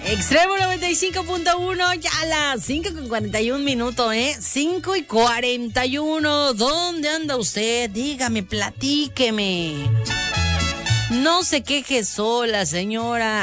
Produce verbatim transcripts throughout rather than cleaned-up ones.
Extremo noventa y cinco punto uno, ya a las cinco con cuarenta y un minutos, ¿eh? cinco y cuarenta y uno. ¿Dónde anda usted? Dígame, platíqueme. No se queje sola, señora.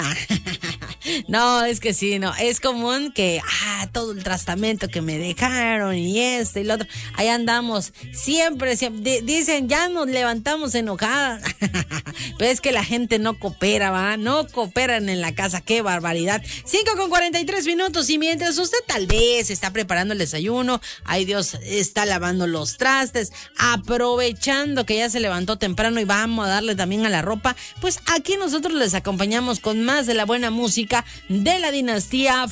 No, es que sí, no. Es común que, ah, todo el trastamento que me dejaron y esto y lo otro. Ahí andamos. Siempre, siempre. D- dicen, ya nos levantamos enojadas. Pero es que la gente no coopera, ¿va? No cooperan en la casa. ¡Qué barbaridad! cinco con cuarenta y tres minutos. Y mientras usted tal vez está preparando el desayuno, ay Dios, está lavando los trastes, aprovechando que ya se levantó temprano y vamos a darle también a la ropa, pues aquí nosotros les acompañamos con más de la buena música de la dinastía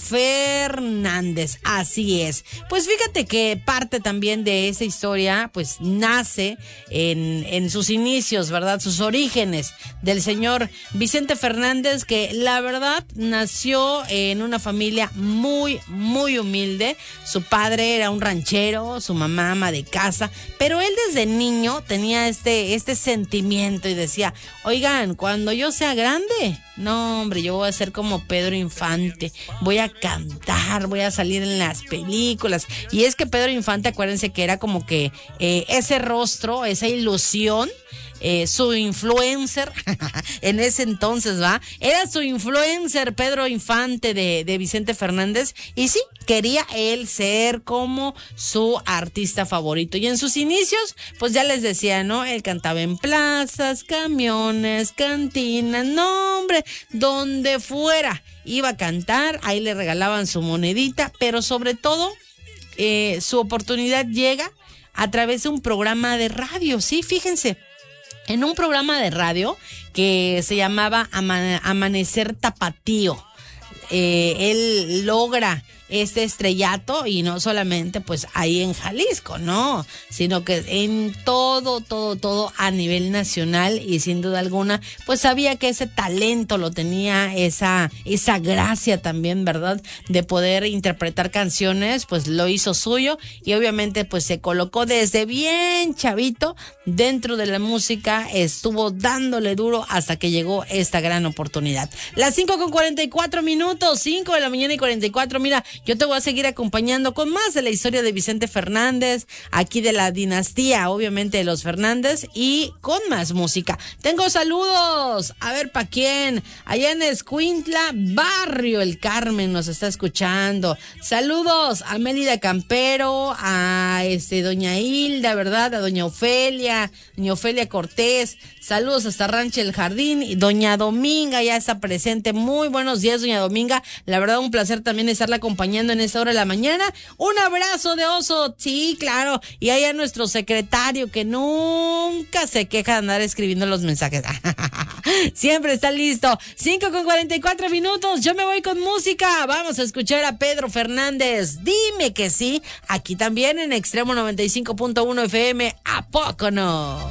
Fernández. Así es. Pues fíjate que parte también de esa historia pues nace en, en sus inicios, ¿verdad? Sus orígenes del señor Vicente Fernández, que la verdad nació en una familia muy, muy humilde. Su padre era un ranchero, su mamá ama de casa, pero él desde niño tenía este, este sentimiento y decía, oigan, cuando yo sea grande, no hombre, yo voy a ser como Pedro Infante, voy a cantar, voy a salir en las películas. Y es que Pedro Infante, acuérdense que era como que eh, ese rostro, esa ilusión, eh, su influencer en ese entonces, ¿va? Era su influencer Pedro Infante de, de Vicente Fernández, y sí, quería él ser como su artista favorito. Y en sus inicios, pues ya les decía, ¿no? Él cantaba en plazas, camiones, cantinas, no hombre, donde fuera iba a cantar, ahí le regalaban su monedita, pero sobre todo eh, su oportunidad llega a través de un programa de radio, sí, fíjense. En un programa de radio que se llamaba Ama- Amanecer Tapatío, eh, él logra este estrellato, y no solamente pues ahí en Jalisco, no, sino que en todo, todo, todo a nivel nacional, y sin duda alguna pues sabía que ese talento lo tenía, esa, esa gracia también, ¿verdad? De poder interpretar canciones, pues lo hizo suyo, y obviamente pues se colocó desde bien chavito dentro de la música, estuvo dándole duro hasta que llegó esta gran oportunidad. Las cinco con cuarenta y cuatro minutos, cinco de la mañana y cuarenta y cuatro, mira, yo te voy a seguir acompañando con más de la historia de Vicente Fernández, aquí de la dinastía, obviamente, de los Fernández, y con más música. Tengo saludos, a ver, ¿pa' quién? Allá en Escuintla, Barrio El Carmen, nos está escuchando. Saludos a Mélida Campero, a este doña Hilda, ¿verdad? A doña Ofelia, doña Ofelia Cortés. Saludos hasta Rancho El Jardín, y doña Dominga ya está presente. Muy buenos días, doña Dominga. La verdad, un placer también estarla acompañando en esta hora de la mañana. Un abrazo de oso, sí, claro. Y ahí a nuestro secretario, que nunca se queja de andar escribiendo los mensajes. Siempre está listo. cinco con cuarenta y cuatro minutos. Yo me voy con música. Vamos a escuchar a Pedro Fernández. Dime que sí. Aquí también en Extremo noventa y cinco punto uno F M. ¿A poco no?